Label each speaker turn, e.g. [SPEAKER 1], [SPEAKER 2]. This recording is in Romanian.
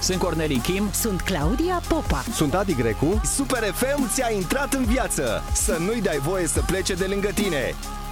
[SPEAKER 1] Sunt Cornelii Kim.
[SPEAKER 2] Sunt Claudia Popa.
[SPEAKER 3] Sunt Adi Grecu.
[SPEAKER 4] Super FM ți-a intrat în viață. Să nu-i dai voie să plece de lângă tine.